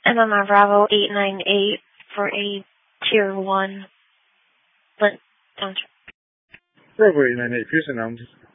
MMR Bravo 898 for a Tier 1 Flint Township. Bravo 898, Pearson Elms.